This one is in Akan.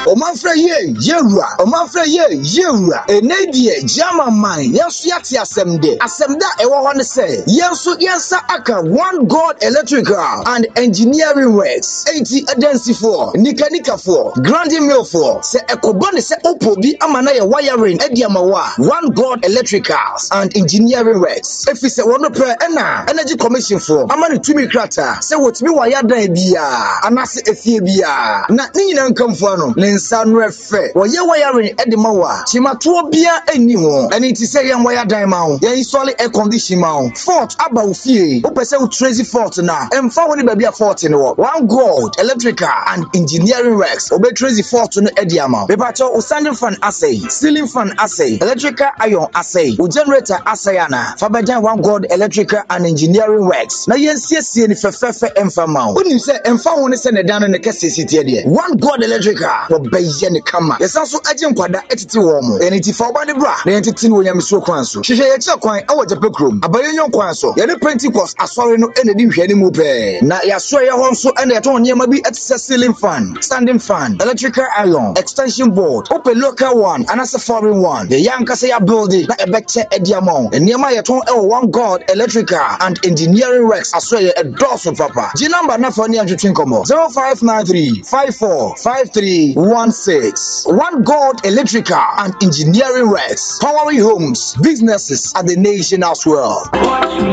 Omanfre ye yewura. Omanfre ye yewura. Enedie jama man. Yensu yati asemde. Asemda ewa wane se. Yensu yensa aka One God Electrical and Engineering Works. 80 adensi for. Nika for. Grandi mill for. Se ekobane se opo bi amana ye wiring ediamawa. One God Electricals and Engineering Works. If se wono pre ena Energy Commission for. Amani tumi krata. Se wotimi waya dan biya. Anase efie biya. Na nyina nkamfo ano. Ne nsa no efe. Woye wiring edimawa. Chimatuo bia eni ho. Eni ti se yan waya dan ma ho. Yan install air condition ma ho. Fault aba ofie. O pese u tracy fault na. Emfa woni ba bia fault ni wo. One God Electrical and Engineering Works. Obe tracy fault no ediama. Bebacho o standing fan assay, ceiling fan assay, electrical iron assay, o generator assay ana. Fabajan One God Electrical and Engineering Works. Na yensiesie ni fefefe emfa ma ho. Oni se emfa woni se ne dan ne kese sitie de. One God Electrical wo beye ne kama. Yesanso agye nkwada etiti wo mo. Eni ti fa oba ne bra. Na yentiti no nyamso kwan so. Hwehwe ye kye kwan e wo jepe krom. Abayenyon kwan so. Ye ne Pentecost asori no ene di hwe ne mu pe. Na yaso ye ho so ene yeton nyema bi etise ceiling fan, standing fan, electrical iron, extension board, open local one, and as a foreign one. The young Kasaya building na ebekche ediamon. Enyema yeton One God Electrical and Engineering Works aswe a doors of papa. G number na for ni antwetwen komo. 0593 545316. One God Electrical and Engineering Works. Powering homes, businesses at the nation as well.